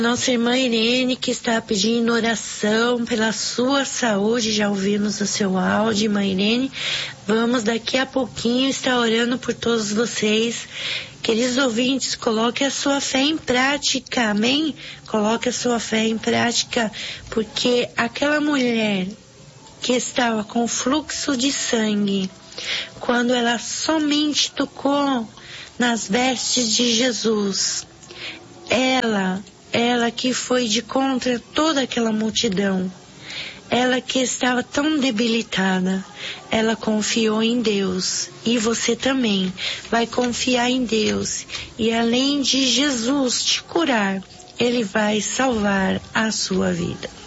Nossa irmã Irene, que está pedindo oração pela sua saúde, já ouvimos o seu áudio, irmã Irene. Vamos daqui a pouquinho estar orando por todos vocês. Queridos ouvintes, coloque a sua fé em prática, amém? Coloque a sua fé em prática, porque aquela mulher que estava com fluxo de sangue, quando ela somente tocou nas vestes de Jesus, ela que foi de contra toda aquela multidão, ela que estava tão debilitada, ela confiou em Deus. E você também vai confiar em Deus. E além de Jesus te curar, Ele vai salvar a sua vida.